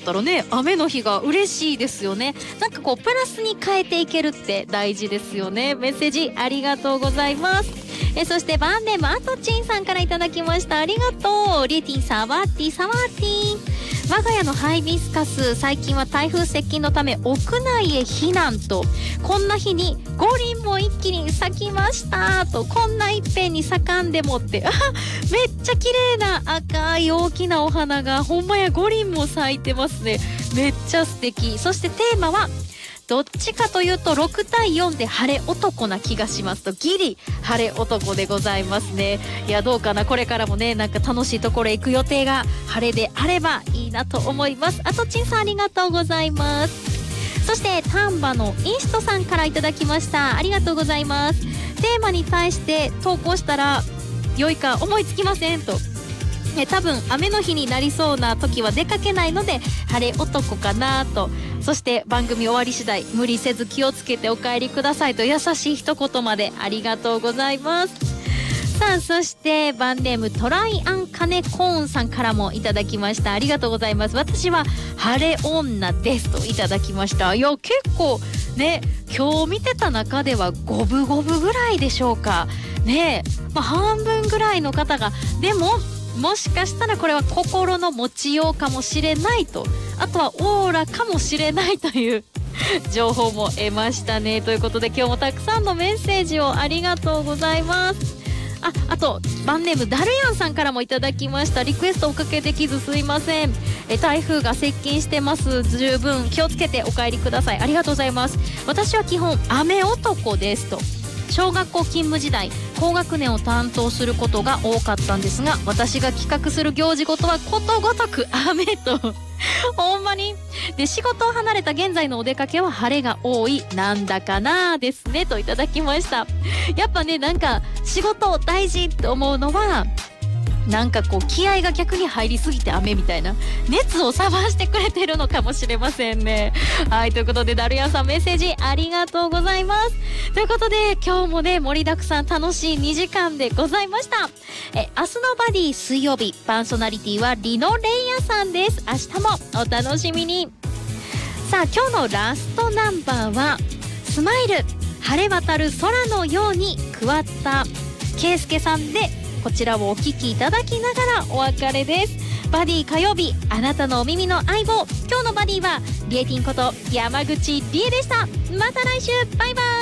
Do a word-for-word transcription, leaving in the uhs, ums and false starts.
ったらね、雨の日が嬉しいですよね。なんかこうプラスに変えていけるって大事ですよね。メッセージありがとうございます。えそしてバンネームあとちんさんからいただきました。ありがとう。リエティンサワーティサワーティン。我が家のハイビスカス、最近は台風接近のため屋内へ避難と、こんな日に五輪も一気に咲きましたと、こんないっぺんに咲かんでもって、あめっちゃ綺麗な赤い大きなお花が、ほんまや五輪も咲いてますね。めっちゃ素敵。そしてテーマはどっちかというとろくたいよんで晴れ男な気がしますと、ギリ晴れ男でございますね。いやどうかな、これからもね、なんか楽しいところへ行く予定が晴れであればいいなと思います。あとちんさんありがとうございます。そして丹波のインストさんからいただきました。ありがとうございます。テーマに対して投稿したら良いか思いつきませんと、え多分雨の日になりそうな時は出かけないので晴れ男かなと。そして番組終わり次第無理せず気をつけてお帰りくださいと優しい一言までありがとうございます。さあそしてバンネームトライアンカネコーンさんからもいただきました。ありがとうございます。私は晴れ女ですといただきました。いや結構ね、今日見てた中では五分五分ぐらいでしょうかね。まあ、半分ぐらいの方が、でももしかしたらこれは心の持ちようかもしれないと、あとはオーラかもしれないという情報も得ましたね。ということで今日もたくさんのメッセージをありがとうございます。あ、あとバンネームダルヤンさんからもいただきました。リクエストおかけできずすいません。え台風が接近してます。十分気をつけてお帰りください。ありがとうございます。私は基本雨男ですと。小学校勤務時代高学年を担当することが多かったんですが、私が企画する行事ごとはことごとく雨とほんまにで、仕事を離れた現在のお出かけは晴れが多い、なんだかなですねといただきました。やっぱね、なんか仕事大事って思うのは、なんかこう気合が逆に入りすぎて雨みたいな、熱を冷ましてくれてるのかもしれませんね。はい、ということでダルヤンさんメッセージありがとうございます。ということで今日もね、盛りだくさん楽しいにじかんでございました。え明日のバディ水曜日、パーソナリティはリノレイヤさんです。明日もお楽しみに。さあ今日のラストナンバーはスマイル晴れ渡る空のように桑田佳祐さんで、こちらをお聴きいただきながらお別れです。バディ火曜日、あなたのお耳の相棒。今日のバディはリエティンこと山口理恵でした。また来週、バイバイ。